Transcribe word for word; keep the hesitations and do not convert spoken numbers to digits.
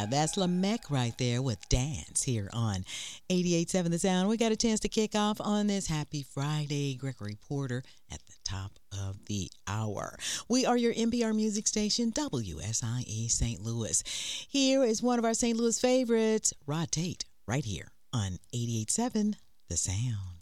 That's Lamech right there with Dance here on eighty-eight point seven The Sound. We got a chance to kick off on this happy Friday. Gregory Porter at the top of the hour. We are your N P R music station, W S I E Saint Louis. Here is one of our Saint Louis favorites, Rod Tate, right here on eighty-eight point seven The Sound.